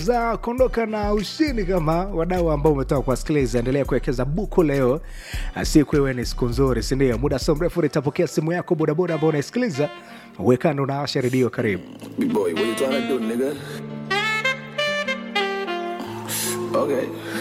za kuondoka na ushindi kama wadau ambao umetoka kuwasikiliza. Endelea kuwekeza buku leo, siku iwe ni siku nzuri, si ndio? Muda so mrefu nitapokea simu yako bodaboda ambao unaisikiliza, wekando na Asha Radio. Karibu. Big boy, what you trying to do, nigga? Okay.